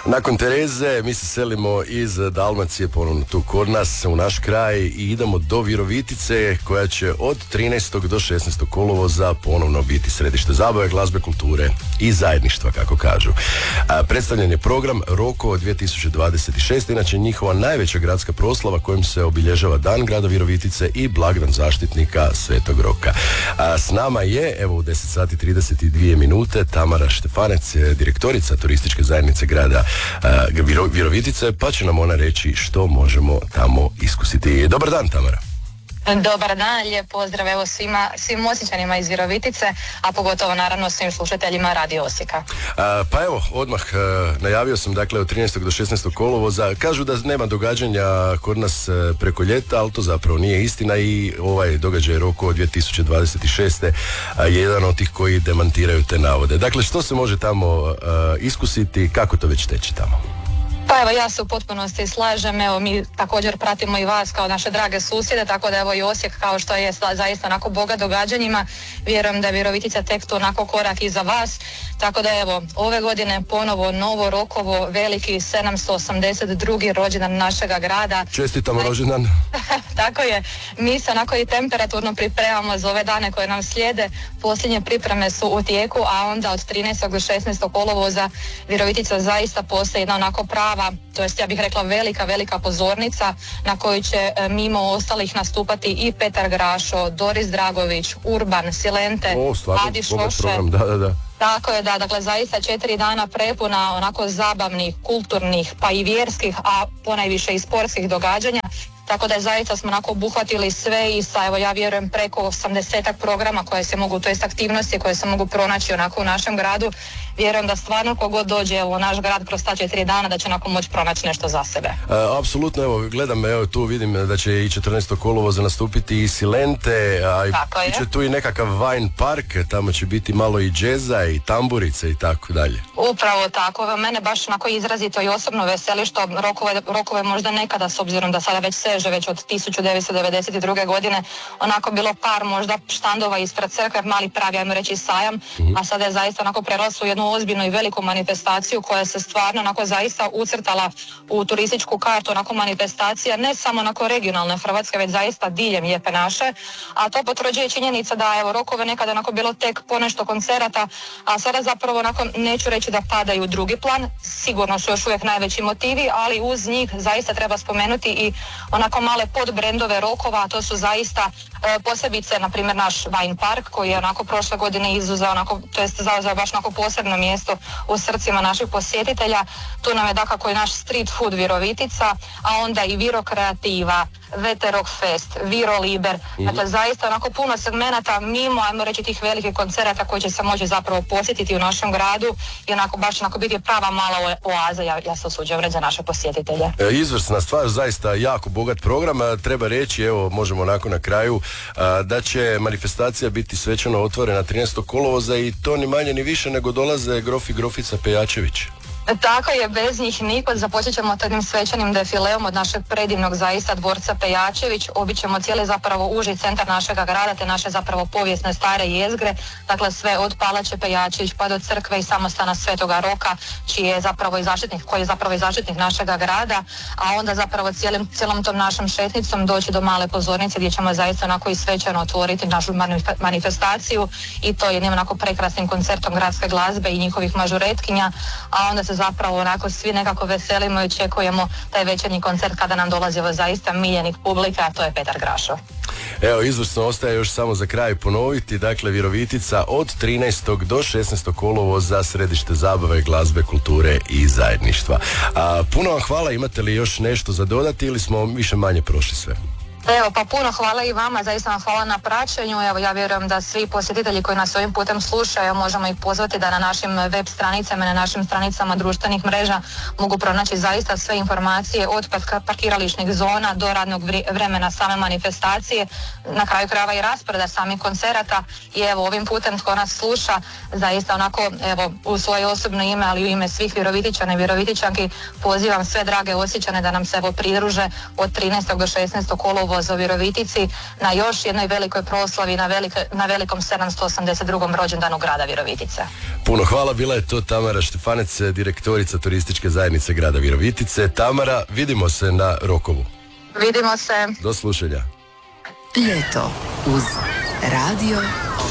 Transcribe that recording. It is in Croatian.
Nakon Tereze mi se selimo iz Dalmacije ponovno tu kod nas u naš kraj i idemo do Virovitice koja će od 13. do 16. kolovoza ponovno biti središte zabave, glazbe, kulture i zajedništva, kako kažu. Predstavljen je program Rokovo 2026, inače njihova najveća gradska proslava kojim se obilježava Dan grada Virovitice i blagdan zaštitnika Svetog Roka. S nama je, evo u 10 sati 32 minute, Tamara Štefanec, direktorica turističke zajednice grada Virovitice, pa će nam ona reći što možemo tamo iskusiti. Dobar dan, Tamara. Dobar dan, lijep pozdrav evo svim Osječanima iz Virovitice, a pogotovo naravno svim slušateljima Radio Osijeka. Pa evo, odmah najavio sam dakle od 13. do 16. kolovoza. Kažu da nema događanja kod nas preko ljeta, ali to zapravo nije istina i ovaj događaj Rokovo 2026. je jedan od tih koji demantiraju te navode. Dakle, što se može tamo iskusiti, kako to već teče tamo? Pa evo, ja se u potpunosti slažem, evo mi također pratimo i vas kao naše drage susjede, tako da evo i Osijek kao što je zaista onako bogat događanjima, vjerujem da je Virovitica tek tu onako korak iza vas, tako da evo ove godine ponovo novo Rokovo, veliki 782. rođendan našega grada. Čestitamo rođendan. Tako je, mi se onako i temperaturno pripremamo za ove dane koje nam slijede, posljednje pripreme su u tijeku, a onda od 13. do 16. kolovoza Virovitica zaista postaje jedna onako prava, to jest ja bih rekla velika pozornica na koju će mimo ostalih nastupati i Petar Grašo, Doris Dragović, Urban, Silente, Adi Šoše. Da. Tako je, da, dakle zaista 4 dana prepuna onako zabavnih, kulturnih pa i vjerskih, a ponajviše i sportskih događanja. Tako da zaista smo onako obuhvatili sve i sa, evo ja vjerujem, preko 80-ak programa koje se mogu, to jest aktivnosti koje se mogu pronaći onako u našem gradu. Vjerujem da stvarno kogod dođe u naš grad kroz ta 4 dana da će onako moći pronaći nešto za sebe. Apsolutno, evo gledam, evo tu vidim da će i 14. kolovoza nastupiti i Silente, a i će tu i nekakav Vine Park, tamo će biti malo i džeza i tamburice i tako dalje. Upravo tako, mene baš onako izrazito i osobno veseli što Rokove možda nekada, s obzirom da sada već seže već od 1992. godine, onako bilo par možda štandova ispred crkve, mali pravi, ajmo reći, sajam, a sada je zaista onako preraslo u jednu ozbiljnu i veliku manifestaciju koja se stvarno onako zaista ucrtala u turističku kartu, onako manifestacija ne samo onako regionalne Hrvatske, već zaista diljem lijepe naše, a to potvrđuje činjenica da evo Rokove nekada onako bilo tek ponešto koncerata, a sada zapravo onako neću reći da padaju u drugi plan, sigurno su još uvijek najveći motivi, ali uz njih zaista treba spomenuti i onako male podbrendove Rokova, a to su zaista posebice, na primjer, naš Vine Park koji je onako prošle godine izuzeo onako, to jest zauzeo baš onako posebno mjesto u srcima naših posjetitelja. Tu nam je dakako i naš street food Virovitica, a onda i Viro Kreativa, VT Rock Fest, Viro Liber, dakle zaista onako puno segmenata mimo, ajmo reći, tih velikih koncerata koji će se moći zapravo posjetiti u našem gradu i onako baš onako biti prava mala oaza, ja se usuđujem reći, za naše posjetitelje. Izvrsna stvar, zaista jako bogat program, treba reći, evo možemo onako na kraju, da će manifestacija biti svečano otvorena 13. kolovoza i to ni manje ni više nego dolaze grof i grofica Pejačević. Tako je, bez njih niko. Započet ćemo jednim svečanim defileom od našeg predivnog zaista dvorca Pejačević. Obićemo cijeli zapravo uži centar našega grada, te naše zapravo povijesne stare jezgre. Dakle, sve od Palače Pejačević pa do crkve i samostana Svetoga Roka, koji je zapravo i zaštitnik našega grada, a onda zapravo cijelom tom našom šetnicom doći do male pozornice gdje ćemo zaista onako i svečano otvoriti našu manifestaciju i to jednim onako prekrasnim koncertom gradske glazbe i njihovih mažuretkinja, a onda se zapravo onako svi nekako veselimo i očekujemo taj večernji koncert kada nam dolazi ovo zaista miljenik publika, a to je Petar Grašo. Evo, izvrsno, ostaje još samo za kraj ponoviti, dakle Virovitica od 13. do 16. kolovoza, središte zabave, glazbe, kulture i zajedništva. Puno vam hvala, imate li još nešto za dodati ili smo više manje prošli sve? Evo, pa puno hvala i vama, zaista vam hvala na praćenju. Evo, ja vjerujem da svi posjetitelji koji nas ovim putem slušaju možemo ih pozvati da na našim web stranicama, na našim stranicama društvenih mreža mogu pronaći zaista sve informacije od parkirališnih zona do radnog vremena same manifestacije, na kraju krajeva i raspreda samih koncerata. I evo, ovim putem tko nas sluša, zaista onako, evo, u svoje osobno ime, ali u ime svih Virovitičana i Virovitičanki pozivam sve drage Osječane da nam se evo pridruže od 13. do 16. kolovoza kolovoza u Virovitici na još jednoj velikoj proslavi na velikom 782. rođendanu grada Virovitice. Puno hvala, bila je to Tamara Štefanec, direktorica turističke zajednice grada Virovitice. Tamara, vidimo se na Rokovu. Vidimo se. Do slušanja. Ljeto uz Radio